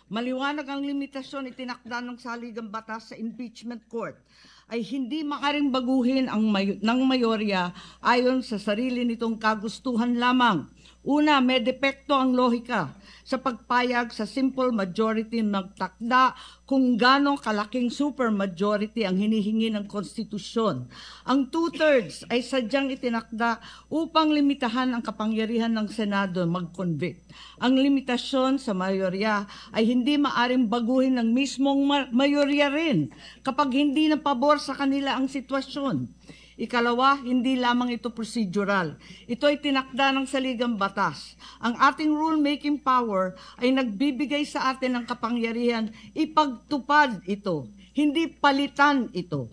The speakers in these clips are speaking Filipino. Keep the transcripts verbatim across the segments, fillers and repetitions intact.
Maliwanag ang limitasyon itinakda ng saligang batas sa impeachment court ay hindi maaaring baguhin ang may, ng mayorya ayon sa sarili nitong kagustuhan lamang. Una, may depekto ang lohika sa pagpayag sa simple majority magtakda kung gaano kalaking supermajority ang hinihingi ng konstitusyon. Ang two-thirds ay sadyang itinakda upang limitahan ang kapangyarihan ng Senado mag-convict. Ang limitasyon sa mayorya ay hindi maaring baguhin ng mismong mayorya rin kapag hindi na pabor sa kanila ang sitwasyon. Ikalawa, hindi lamang ito procedural. Ito ay tinakda ng saligang batas. Ang ating rule-making power ay nagbibigay sa atin ng kapangyarihan ipagtupad ito, hindi palitan ito.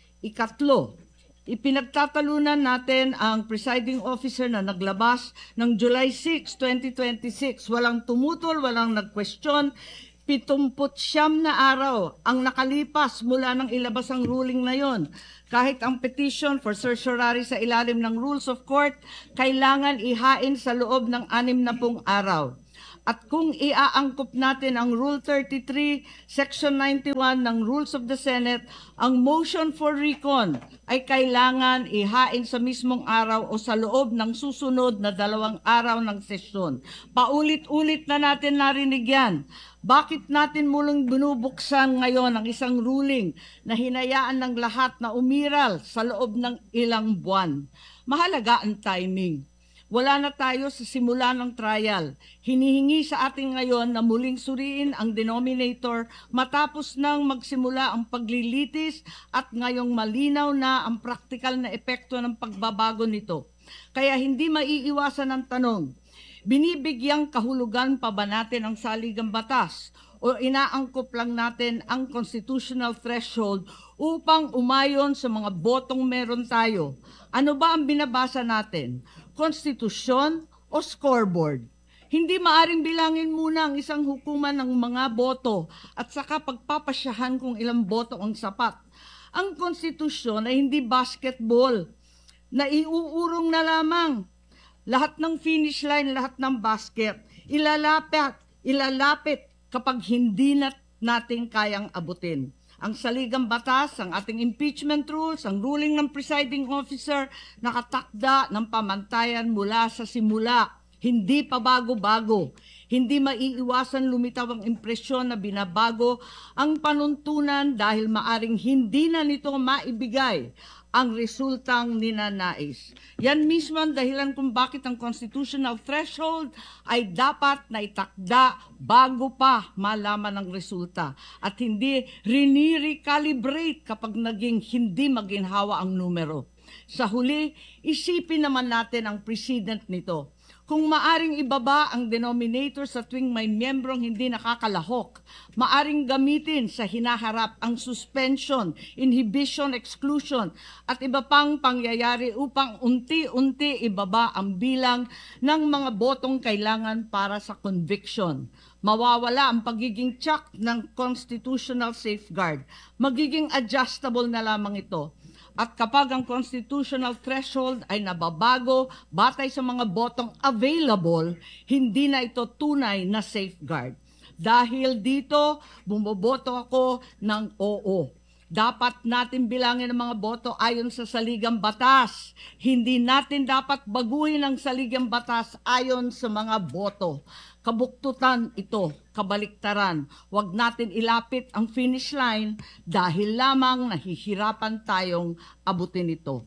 Ikatlo, ipinagtatalunan natin ang presiding officer na naglabas ng July sixth, twenty twenty-six. Walang tumutol, walang nag-question. Pitumput siyam na araw ang nakalipas mula nang ilabas ang ruling na yon. Kahit ang petition for certiorari sa ilalim ng rules of court, kailangan ihain sa loob ng anim na pung araw. At kung iaangkop natin ang Rule thirty-three, Section ninety-one ng Rules of the Senate, ang motion for recon ay kailangan ihain sa mismong araw o sa loob ng susunod na dalawang araw ng sesyon. Paulit-ulit na natin narinig yan. Bakit natin muling binubuksan ngayon ang isang ruling na hinayaan ng lahat na umiral sa loob ng ilang buwan? Mahalaga ang timing. Wala na tayo sa simula ng trial. Hinihingi sa atin ngayon na muling suriin ang denominator matapos nang magsimula ang paglilitis at ngayong malinaw na ang praktikal na epekto ng pagbabago nito. Kaya hindi maiiwasan ang tanong, binibigyang kahulugan pa ba natin ang saligang batas o inaangkop lang natin ang constitutional threshold upang umayon sa mga botong meron tayo? Ano ba ang binabasa natin? Konstitusyon o scoreboard? Hindi maaring bilangin muna ang isang hukuman ng mga boto at saka pagpapasyahan kung ilang boto ang sapat. Ang konstitusyon ay hindi basketball na iuurong na lamang. Lahat ng finish line, lahat ng basket, ilalapit, ilalapit kapag hindi na natin kayang abutin. Ang saligang batas, ang ating impeachment rules, ang ruling ng presiding officer, nakatakda ng pamantayan mula sa simula. Hindi pa bago-bago. Hindi maiiwasan lumitaw ang impresyon na binabago ang panuntunan dahil maaring hindi na nito maibigay ang resultang ninanais. Yan mismo ang dahilan kung bakit ang constitutional threshold ay dapat na itakda bago pa malaman ang resulta at hindi rini-recalibrate kapag naging hindi maginhawa ang numero. Sa huli, isipin naman natin ang precedent nito. Kung maaring ibaba ang denominator sa tuwing may miyembrong hindi nakakalahok, maaring gamitin sa hinaharap ang suspension, inhibition, exclusion at iba pang pangyayari upang unti-unti ibaba ang bilang ng mga botong kailangan para sa conviction. Mawawala ang pagiging check ng constitutional safeguard. Magiging adjustable na lamang ito. At kapag ang constitutional threshold ay nababago batay sa mga botong available, hindi na ito tunay na safeguard. Dahil dito, bumoboto ako ng oo. Dapat natin bilangin ang mga boto ayon sa saligang batas. Hindi natin dapat baguhin ang saligang batas ayon sa mga boto. Kabuktutan ito, kabaliktaran. Huwag natin ilapit ang finish line dahil lamang nahihirapan tayong abutin ito.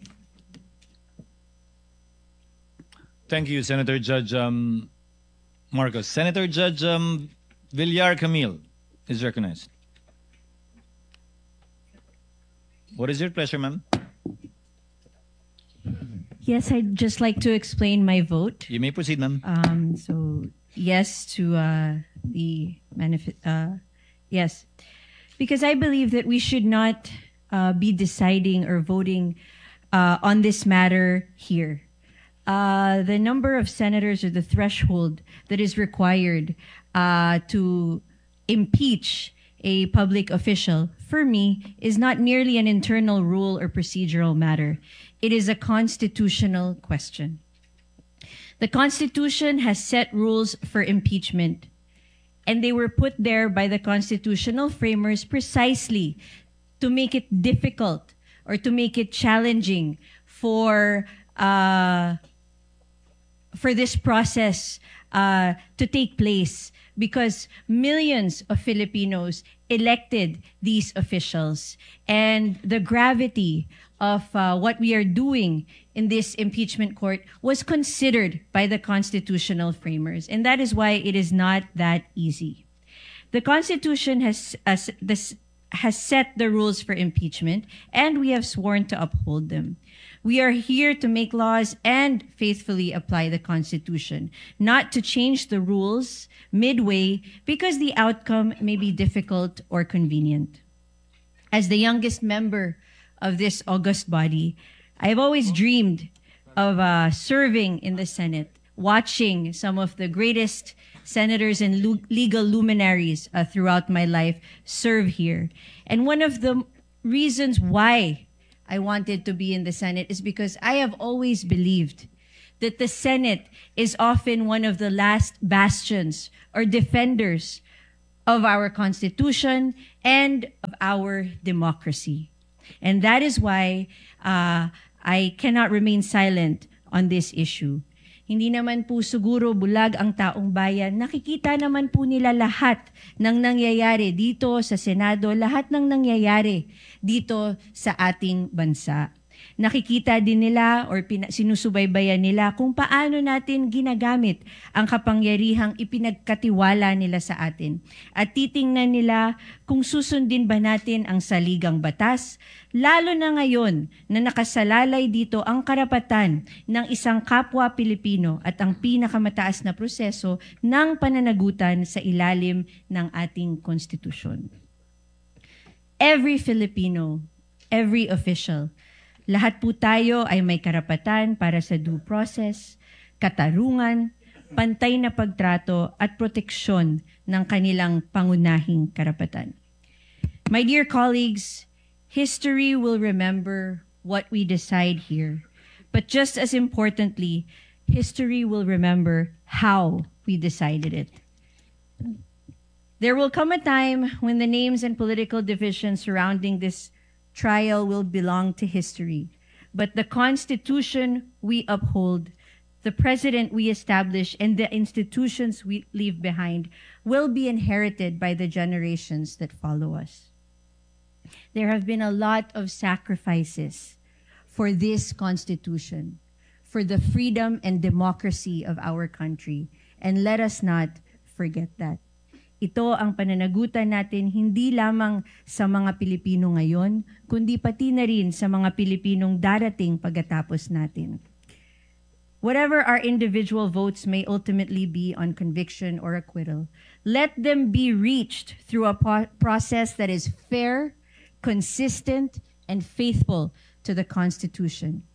Thank you, Senator Judge um, Marcos. Senator Judge um, Villar Camille is recognized. What is your pleasure, ma'am? Yes, I'd just like to explain my vote. You may proceed, ma'am. Um, so, yes to uh, the manifest. Uh, yes, because I believe that we should not uh, be deciding or voting uh, on this matter here. Uh, the number of senators or the threshold that is required uh, to impeach a public official, for me, is not merely an internal rule or procedural matter. It is a constitutional question. The Constitution has set rules for impeachment. And they were put there by the constitutional framers precisely to make it difficult or to make it challenging for uh, for this process uh, to take place, because millions of Filipinos elected these officials, and the gravity of uh, what we are doing in this impeachment court was considered by the constitutional framers, and that is why it is not that easy. The Constitution has uh, this has set the rules for impeachment, and we have sworn to uphold them. We are here to make laws and faithfully apply the Constitution, not to change the rules midway because the outcome may be difficult or convenient. As the youngest member of this august body, I've always dreamed of uh, serving in the Senate, watching some of the greatest senators and lu- legal luminaries uh, throughout my life serve here. And one of the reasons why I wanted to be in the Senate is because I have always believed that the Senate is often one of the last bastions or defenders of our Constitution and of our democracy. And that is why uh, I cannot remain silent on this issue. Hindi naman po siguro bulag ang taong bayan. Nakikita naman po nila lahat ng nangyayari dito sa Senado, lahat ng nangyayari dito sa ating bansa. Nakikita din nila or pina- sinusubaybayan nila kung paano natin ginagamit ang kapangyarihang ipinagkatiwala nila sa atin. At titingnan nila kung susundin ba natin ang saligang batas, lalo na ngayon na nakasalalay dito ang karapatan ng isang kapwa Pilipino at ang pinakamataas na proseso ng pananagutan sa ilalim ng ating konstitusyon. Every Filipino, every official, lahat po tayo ay may karapatan para sa due process, katarungan, pantay na pagtrato at proteksyon ng kanilang pangunahing karapatan. My dear colleagues, history will remember what we decide here. But just as importantly, history will remember how we decided it. There will come a time when the names and political divisions surrounding this trial will belong to history. But the Constitution we uphold, the president we establish, and the institutions we leave behind will be inherited by the generations that follow us. There have been a lot of sacrifices for this Constitution, for the freedom and democracy of our country. And let us not forget that. Ito ang pananagutan natin hindi lamang sa mga Pilipino ngayon, kundi pati na rin sa mga Pilipinong darating pagkatapos natin. Whatever our individual votes may ultimately be on conviction or acquittal, let them be reached through a po- process that is fair, consistent, and faithful to the Constitution.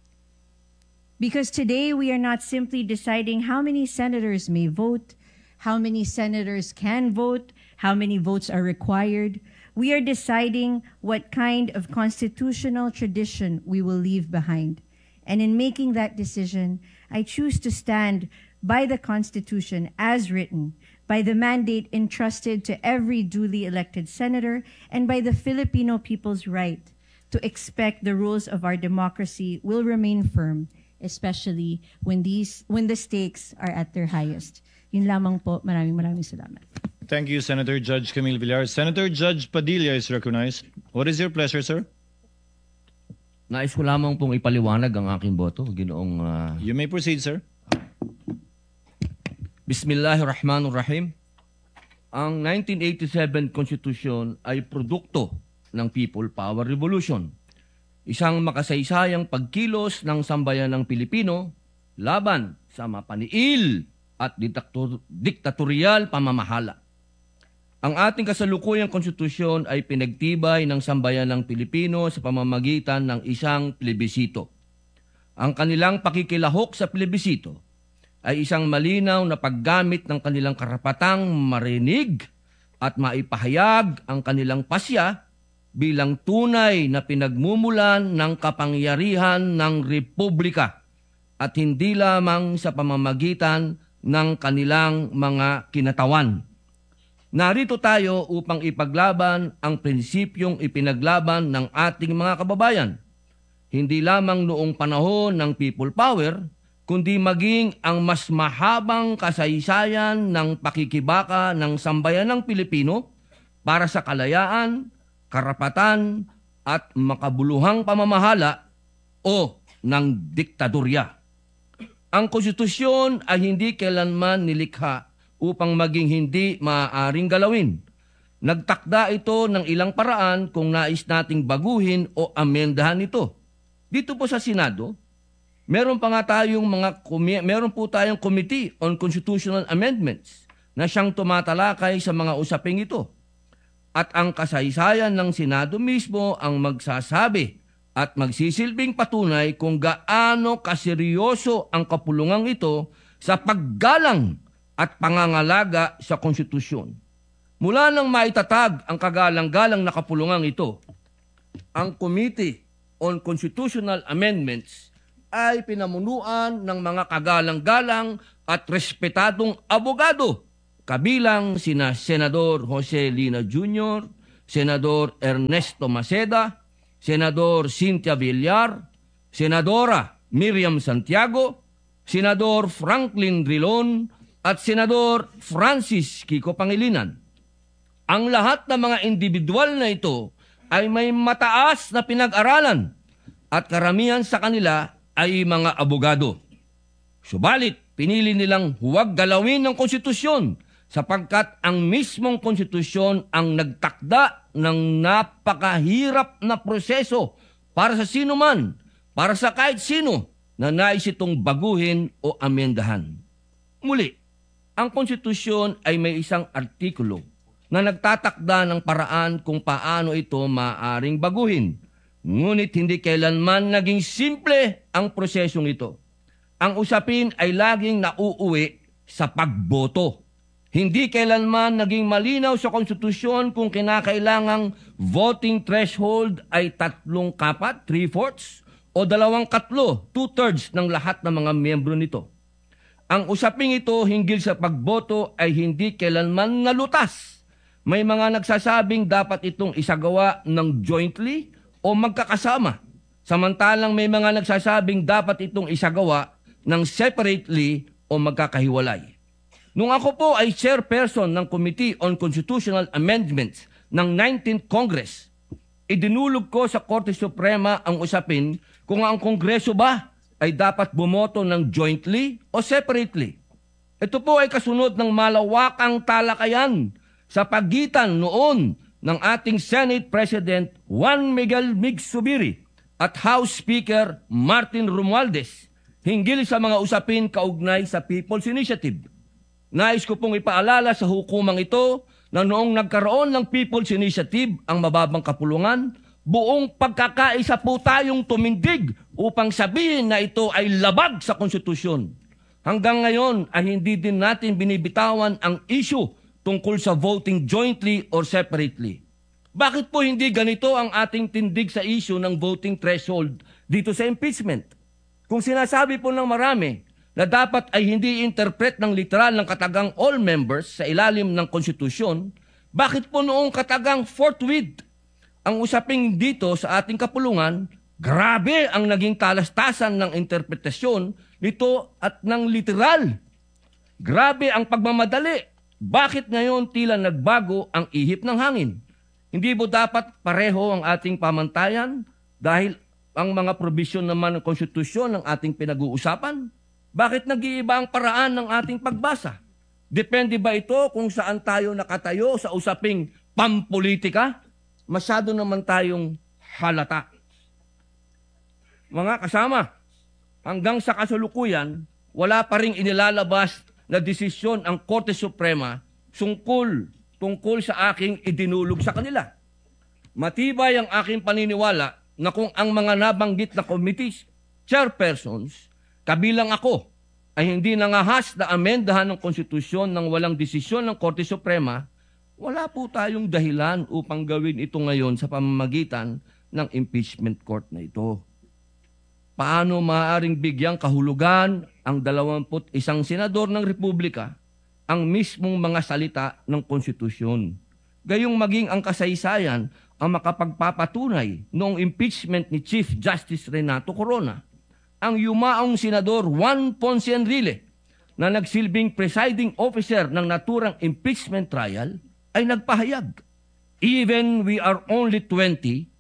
Because today we are not simply deciding how many senators may vote, how many senators can vote, how many votes are required. We are deciding what kind of constitutional tradition we will leave behind. And in making that decision, I choose to stand by the Constitution as written, by the mandate entrusted to every duly elected senator, and by the Filipino people's right to expect the rules of our democracy will remain firm, especially when these when the stakes are at their highest. Yun lamang po. Maraming maraming salamat. Thank you, Senator Judge Camille Villar. Senator Judge Padilla is recognized. What is your pleasure, sir? Nais ko lamang pong ipaliwanag ang aking boto, Ginoong uh, You may proceed, sir. Bismillahirrahmanirrahim. Ang nineteen eighty-seven Constitution ay produkto ng People Power Revolution. Isang makasaysayang pagkilos ng sambayan ng Pilipino laban sa mapaniil at diktator- diktatorial pamamahala. Ang ating kasalukuyang konstitusyon ay pinagtibay ng sambayan ng Pilipino sa pamamagitan ng isang plebisito. Ang kanilang pakikilahok sa plebisito ay isang malinaw na paggamit ng kanilang karapatang marinig at maipahayag ang kanilang pasya bilang tunay na pinagmumulan ng kapangyarihan ng Republika at hindi lamang sa pamamagitan ng kanilang mga kinatawan. Narito tayo upang ipaglaban ang prinsipyong ipinaglaban ng ating mga kababayan. Hindi lamang noong panahon ng people power, kundi maging ang mas mahabang kasaysayan ng pakikibaka ng sambayanang Pilipino para sa kalayaan, karapatan, at makabuluhang pamamahala o ng diktadorya. Ang konstitusyon ay hindi kailanman nilikha upang maging hindi maaaring galawin. Nagtakda ito ng ilang paraan kung nais nating baguhin o amendahan ito. Dito po sa Senado, meron pa nga tayong mga meron po tayong Committee on Constitutional Amendments na siyang tumatalakay sa mga usaping ito. At ang kasaysayan ng Senado mismo ang magsasabi at magsisilbing patunay kung gaano kaseryoso ang kapulungang ito sa paggalang at pangangalaga sa konstitusyon. Mula nang maitatag ang kagalang-galang na kapulungang ito, ang Committee on Constitutional Amendments ay pinamunuan ng mga kagalang-galang at respetadong abogado, kabilang sina Senador Jose Lina Junior, Senador Ernesto Maceda, Senador Cynthia Villar, Senadora Miriam Santiago, Senador Franklin Drilon, at Senador Francis Kiko Pangilinan. Ang lahat ng mga individual na ito ay may mataas na pinag-aralan at karamihan sa kanila ay mga abogado. Subalit, pinili nilang huwag galawin ng konstitusyon sapagkat ang mismong konstitusyon ang nagtakda ng napakahirap na proseso para sa sino man, para sa kahit sino na nais itong baguhin o amendahan. Muli, ang konstitusyon ay may isang artikulo na nagtatakda ng paraan kung paano ito maaaring baguhin. Ngunit hindi kailanman naging simple ang prosesong ito. Ang usapin ay laging nauuwi sa pagboto. Hindi kailanman naging malinaw sa konstitusyon kung kinakailangang voting threshold ay tatlong kapat, three-fourths, o dalawang katlo, two-thirds ng lahat ng mga miyembro nito. Ang usaping ito hinggil sa pagboto ay hindi kailanman nalutas. May mga nagsasabing dapat itong isagawa ng jointly o magkakasama. Samantalang may mga nagsasabing dapat itong isagawa ng separately o magkakahiwalay. Nung ako po ay chairperson ng Committee on Constitutional Amendments ng nineteenth Congress, idinulog ko sa Korte Suprema ang usapin kung ang Kongreso ba ay dapat bumoto ng jointly o separately. Ito po ay kasunod ng malawakang talakayan sa pagitan noon ng ating Senate President Juan Miguel Migs Zubiri at House Speaker Martin Romualdez hinggil sa mga usapin kaugnay sa People's Initiative. Nais ko pong ipaalala sa hukumang ito na noong nagkaroon ng People's Initiative ang mababang kapulungan, buong pagkakaisa po tayong tumindig upang sabihin na ito ay labag sa konstitusyon. Hanggang ngayon ay hindi din natin binibitawan ang issue tungkol sa voting jointly or separately. Bakit po hindi ganito ang ating tindig sa issue ng voting threshold dito sa impeachment? Kung sinasabi po ng marami na dapat ay hindi interpret ng literal ng katagang all members sa ilalim ng konstitusyon, bakit po noong katagang forthwith ang usaping dito sa ating kapulungan, grabe ang naging talastasan ng interpretasyon nito at ng literal. Grabe ang pagmamadali. Bakit ngayon tila nagbago ang ihip ng hangin? Hindi mo dapat pareho ang ating pamantayan dahil ang mga probisyon naman ng konstitusyon ng ating pinag-uusapan? Bakit nag-iiba ang paraan ng ating pagbasa? Depende ba ito kung saan tayo nakatayo sa usaping pampolitika? Masyado naman tayong halata. Mga kasama, hanggang sa kasalukuyan, wala pa ring inilalabas na desisyon ang Korte Suprema sungkol tungkol sa aking idinulog sa kanila. Matibay ang aking paniniwala na kung ang mga nabanggit na committees, chairpersons, kabilang ako, ay hindi nangahas na amendahan ng konstitusyon ng walang desisyon ng Korte Suprema, wala po tayong dahilan upang gawin ito ngayon sa pamamagitan ng impeachment court na ito. Paano maaaring bigyang kahulugan ang dalawamput isang senador ng Republika ang mismong mga salita ng konstitusyon. Gayong maging ang kasaysayan ang makapagpapatunay noong impeachment ni Chief Justice Renato Corona, ang yumaong Senador Juan Ponce Enrile na nagsilbing presiding officer ng naturang impeachment trial ay nagpahayag, even we are only twenty,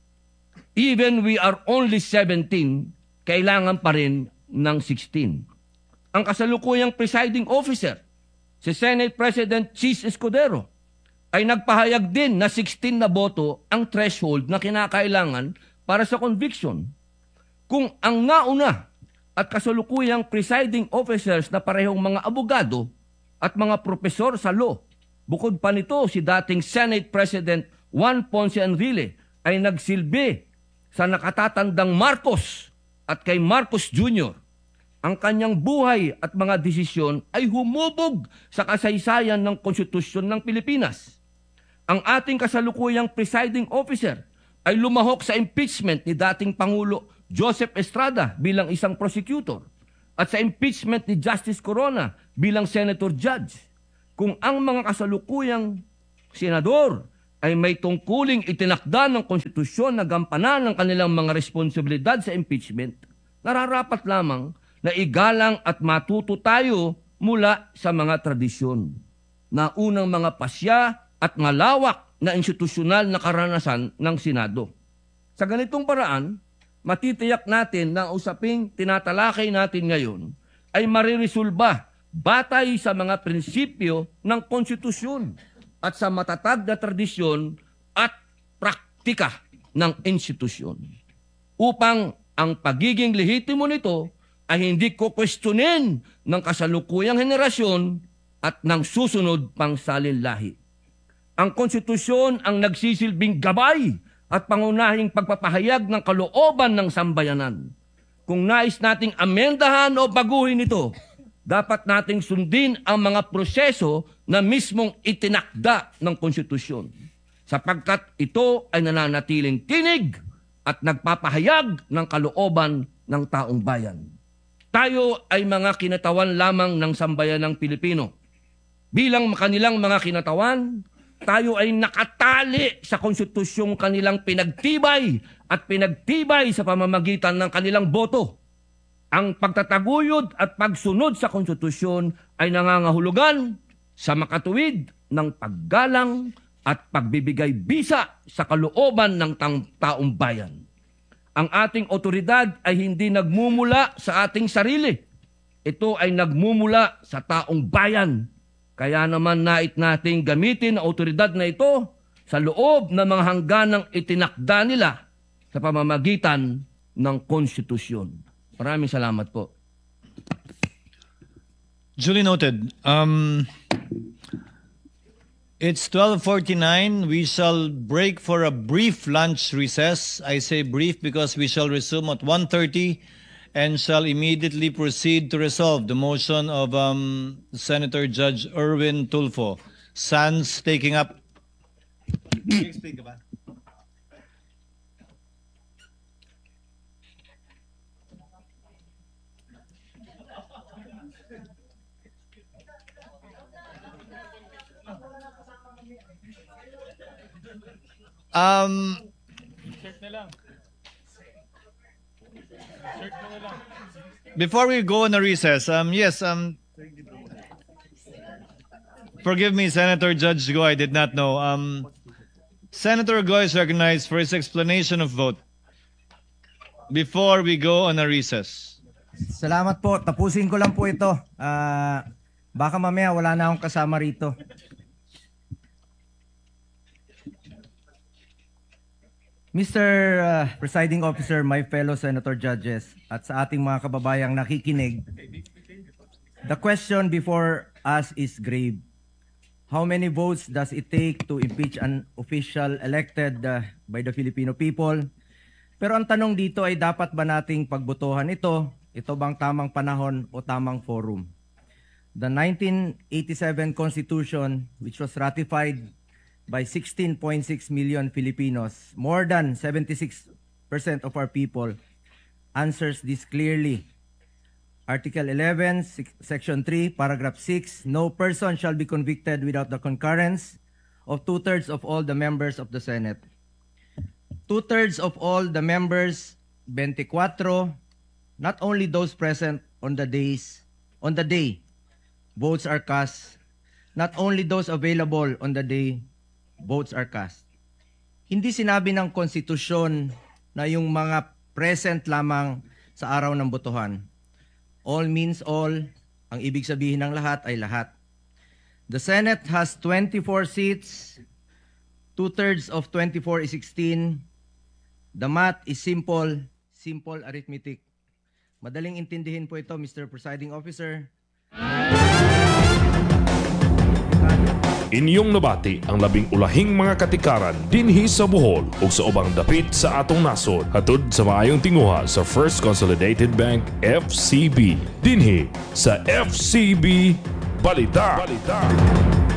even we are only seventeen, kailangan pa rin ng sixteen. Ang kasalukuyang presiding officer, si Senate President Chis Escudero, ay nagpahayag din na sixteen na boto ang threshold na kinakailangan para sa conviction. Kung ang nauna at kasalukuyang presiding officers na parehong mga abogado at mga propesor sa law, bukod pa nito si dating Senate President Juan Ponce Enrile ay nagsilbi sa nakatatandang Marcos at kay Marcos Junior Ang kanyang buhay at mga desisyon ay humubog sa kasaysayan ng konstitusyon ng Pilipinas. Ang ating kasalukuyang presiding officer ay lumahok sa impeachment ni dating Pangulo Joseph Estrada bilang isang prosecutor at sa impeachment ni Justice Corona bilang senator judge. Kung ang mga kasalukuyang senador ay may tungkuling itinakda ng konstitusyon na gampanan ng kanilang mga responsibilidad sa impeachment, nararapat lamang na igalang at matuto tayo mula sa mga tradisyon na unang mga pasya at malawak na institusyonal na karanasan ng Senado. Sa ganitong paraan, matitiyak natin na ang usaping tinatalakay natin ngayon ay mariresolba batay sa mga prinsipyo ng konstitusyon at sa matatag na tradisyon at praktika ng institusyon. Upang ang pagiging lehitimo nito ay hindi ko kwestiyonin ng kasalukuyang henerasyon at ng susunod pang salinlahi. Ang konstitusyon ang nagsisilbing gabay at pangunahing pagpapahayag ng kalooban ng sambayanan. Kung nais nating amendahan o baguhin ito, dapat nating sundin ang mga proseso na mismong itinakda ng konstitusyon, sapagkat ito ay nananatiling tinig at nagpapahayag ng kalooban ng taong bayan. Tayo ay mga kinatawan lamang ng sambayanang Pilipino. Bilang kanilang mga kinatawan, tayo ay nakatali sa konstitusyong kanilang pinagtibay at pinagtibay sa pamamagitan ng kanilang boto. Ang pagtataguyod at pagsunod sa konstitusyon ay nangangahulugan sa makatuwid ng paggalang at pagbibigay bisa sa kalooban ng taong bayan. Ang ating otoridad ay hindi nagmumula sa ating sarili. Ito ay nagmumula sa taong bayan. Kaya naman nait nating gamitin ang otoridad na ito sa loob ng mga hangganang itinakda nila sa pamamagitan ng konstitusyon. Maraming salamat po. Duly noted. Um, it's twelve forty-nine. We shall break for a brief lunch recess. I say brief because we shall resume at one thirty and shall immediately proceed to resolve the motion of um, Senator Judge Erwin Tulfo. Sans taking up... Um, before we go on a recess, um, yes, um, forgive me, Senator Judge Go, I did not know. Um, Senator Go is recognized for his explanation of vote before we go on a recess. Salamat po. Tapusin ko lang po ito. Ah, baka mamaya wala na akong kasama rito. Mister uh, Presiding Officer, my fellow Senator Judges, at sa ating mga kababayang nakikinig, the question before us is grave. How many votes does it take to impeach an official elected uh, by the Filipino people? Pero ang tanong dito ay dapat ba nating pagbotohan ito? Ito bang tamang panahon o tamang forum? The nineteen eighty-seven Constitution, which was ratified by sixteen point six million Filipinos, more than seventy-six percent of our people, answers this clearly. Article eleven, sec- Section three, Paragraph six, no person shall be convicted without the concurrence of two-thirds of all the members of the Senate. Two-thirds of all the members, twenty-four, not only those present on the days, on the day votes are cast, not only those available on the day votes are cast. Hindi sinabi ng konstitusyon na yung mga present lamang sa araw ng botohan. All means all, ang ibig sabihin ng lahat ay lahat. The Senate has twenty-four seats, two-thirds of twenty-four is sixteen. The math is simple, simple arithmetic. Madaling intindihin po ito, Mister Presiding Officer. Inyong nabati ang labing ulahing mga katikaran dinhi sa Bohol ug sa ubang dapit sa atong nasod hatod sa maayong tinguha sa First Consolidated Bank F C B dinhi sa F C B Balita. Balita.